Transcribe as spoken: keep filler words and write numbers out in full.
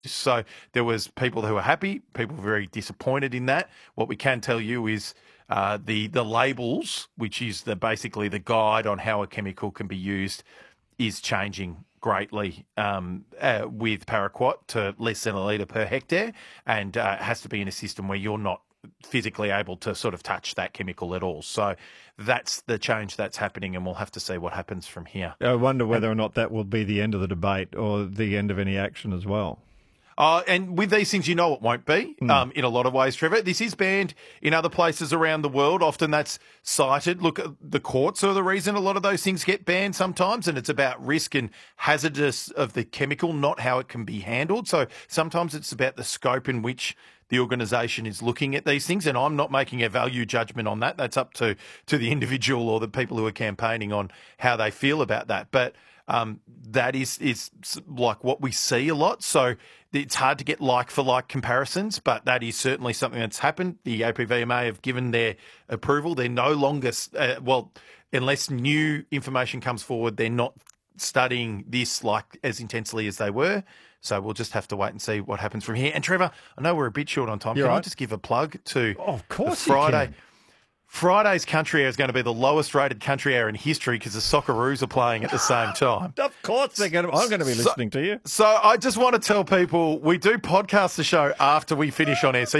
So there was people who were happy, people very disappointed in that. What we can tell you is uh, the the labels, which is the basically the guide on how a chemical can be used, is changing greatly um, uh, with paraquat to less than a litre per hectare, and uh, it has to be in a system where you're not physically able to sort of touch that chemical at all. So that's the change that's happening, and we'll have to see what happens from here. I wonder whether or not that will be the end of the debate or the end of any action as well. Uh, and with these things, you know it won't be Mm. um, in a lot of ways, Trevor. This is banned in other places around the world. Often that's cited. Look, the courts are the reason a lot of those things get banned sometimes, and it's about risk and hazardous of the chemical, not how it can be handled. So sometimes it's about the scope in which the organisation is looking at these things, and I'm not making a value judgment on that. That's up to, to the individual or the people who are campaigning on how they feel about that. But um, that is, is like what we see a lot. So it's hard to get like-for-like comparisons, but that is certainly something that's happened. The A P V M A have given their approval. They're no longer, uh, well, unless new information comes forward, they're not studying this like as intensely as they were. So we'll just have to wait and see what happens from here. And Trevor, I know we're a bit short on time. You're Can right. I just give a plug to Oh, of course the you Friday? can. Friday's country hour is going to be the lowest rated country hour in history because the Socceroos are playing at the same time. Of course they're going to, I'm going to be listening to you. So I just want to tell people we do podcast the show after we finish on air. So